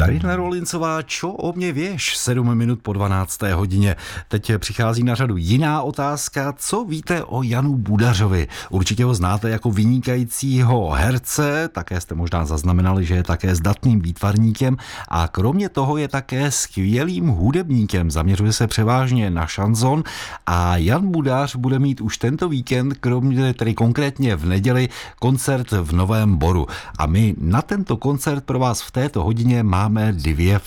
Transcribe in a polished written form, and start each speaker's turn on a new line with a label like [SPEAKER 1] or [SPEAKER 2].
[SPEAKER 1] Darina Rolincová, čo o mě věš? 7 minut po 12. hodině. Teď přichází na řadu jiná otázka. Co víte o Janu Budařovi? Určitě ho znáte jako vynikajícího herce, také jste možná zaznamenali, že je také zdatným výtvarníkem a kromě toho je také skvělým hudebníkem. Zaměřuje se převážně na šanson a Jan Budař bude mít už tento víkend, kromě tedy konkrétně v neděli, koncert v Novém Boru. A my na tento koncert pro vás v této hodině máme dvě